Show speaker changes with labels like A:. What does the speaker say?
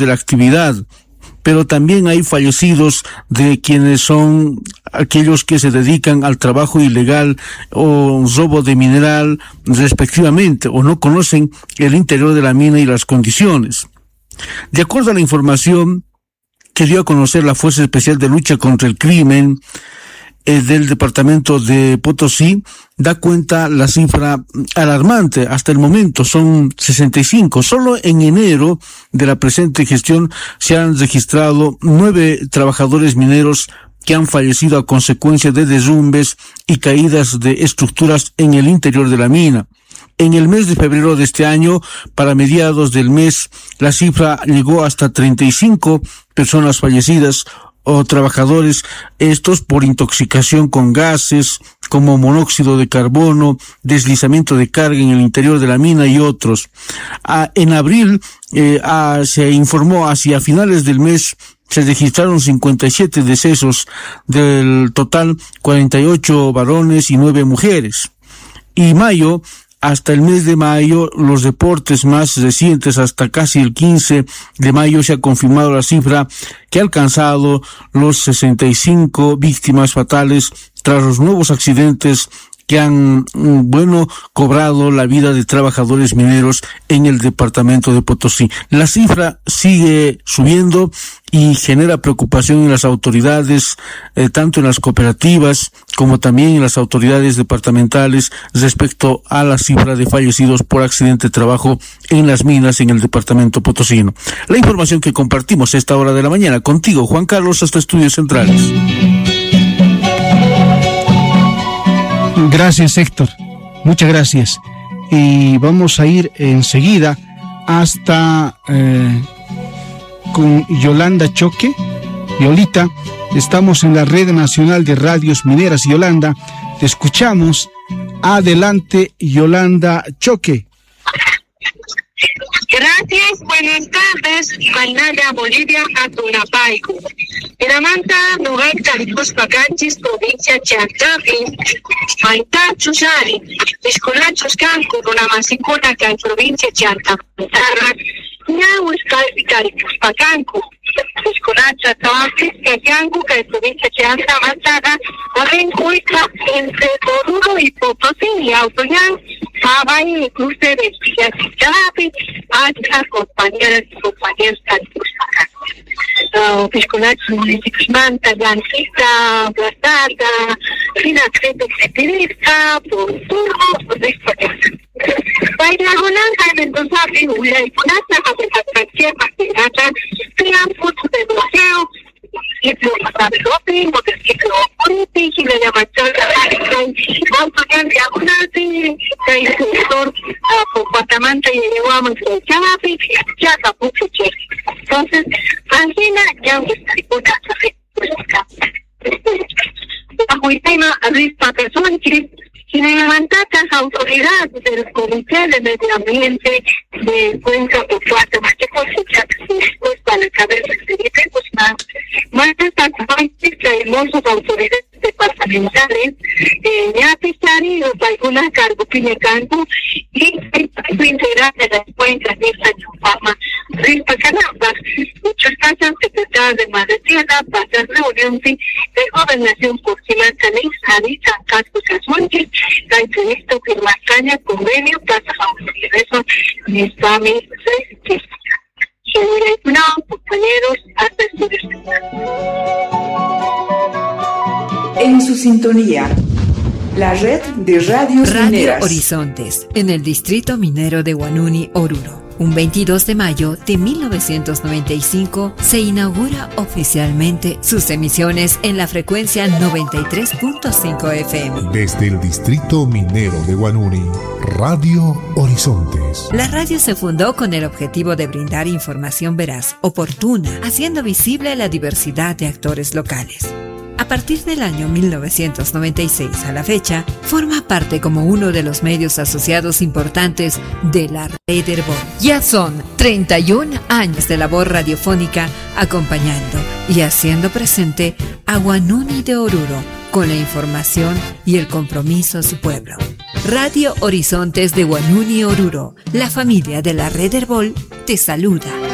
A: de la actividad, pero también hay fallecidos de quienes son aquellos que se dedican al trabajo ilegal o robo de mineral respectivamente, o no conocen el interior de la mina y las condiciones. De acuerdo a la información que dio a conocer la Fuerza Especial de Lucha contra el Crimen del departamento de Potosí, da cuenta la cifra alarmante. Hasta el momento son 65. Solo en enero de la presente gestión se han registrado 9 trabajadores mineros que han fallecido a consecuencia de derrumbes y caídas de estructuras en el interior de la mina. En el mes de febrero de este año, para mediados del mes, la cifra llegó hasta 35 personas fallecidas o trabajadores, estos por intoxicación con gases como monóxido de carbono, deslizamiento de carga en el interior de la mina y otros. En abril se informó hacia finales del mes se registraron 57 decesos, del total 48 varones y 9 mujeres. Y mayo, hasta el mes de mayo, los reportes más recientes, hasta casi el 15 de mayo, se ha confirmado la cifra que ha alcanzado los 65 víctimas fatales tras los nuevos accidentes que han, cobrado la vida de trabajadores mineros en el departamento de Potosí. La cifra sigue subiendo y genera preocupación en las autoridades, tanto en las cooperativas como también en las autoridades departamentales respecto a la cifra de fallecidos por accidente de trabajo en las minas en el departamento potosino. La información que compartimos a esta hora de la mañana contigo, Juan Carlos, hasta Estudios Centrales.
B: Gracias, Héctor. Muchas gracias. Y vamos a ir enseguida hasta con Yolanda Choque. Yolita, estamos en la Red Nacional de Radios Mineras. Yolanda, te escuchamos. Adelante, Yolanda Choque.
C: Gracias, buenas tardes, Manaya, Bolivia, Atunapaico. Iramanta, lugar Taricuspacanchis, provincia Chiantapi, Manta, Chusari, Escolachos, Canco, Ronamasicona, que en provincia Chiantapi, Ñahuis, Taricuspacanco, Escolacha, Tapi, Cayango, que en provincia Chiantapi, Mantaga, Orencuica, entre Oruro y Potosí, y Autoñán, Habay, cruce de Chiantapi, a compañeras y compañeros Taricuspacanco. Piscolachos, municipios Manta, Blancita, Plazada, Fina, Creto, Cetirista, Turbo, Despachaza. Baila Gonanga, Mendoza, Huila y Ponata, Apesatrancia, Patinata, Fian, Puto de Museo, Ciclo Pasaropi, Motociclo Puriti, Gila de Amachal, Autoñán, Diagonati, Caizor, Patamanta y Yeguaman, Chapi, Chacapucho, Che. Entonces, Angina, ya está dispuesta a hacer Ahuitema, Arispa, Persona, quien levanta las autoridades del Comité de Medio Ambiente de Cuenca por Cuatro Machecos y Chacos para la cabeza de Guzmán, más exactamente que hermosos autoridades departamentales, Ñapisari, algunas cargos Piñacanco y el integral de las cuencas de esta Chupama, Rispa Canambas, muchas casas secretarias de Madre Tierra, para reunión de gobernación por Chilancaní, Sarita, Casco, Cazuanchi, la entrevista que Mascaña, convenio, Plaza Eso, Nistami, no, compañeros, hasta Estudios.
D: En su sintonía, la red de radios
E: Radio
D: mineras.
E: Horizontes, en el distrito minero de Huanuni, Oruro. Un 22 de mayo de 1995 se inaugura oficialmente sus emisiones en la frecuencia 93.5 FM.
F: Desde el distrito minero de Huanuni, Radio Horizontes.
E: La radio se fundó con el objetivo de brindar información veraz, oportuna, haciendo visible la diversidad de actores locales. A partir del año 1996 a la fecha, forma parte como uno de los medios asociados importantes de la red Herbol. Ya son 31 años de labor radiofónica acompañando y haciendo presente a Huanuni de Oruro con la información y el compromiso a su pueblo. Radio Horizontes de Huanuni, Oruro, la familia de la red Herbol, te saluda.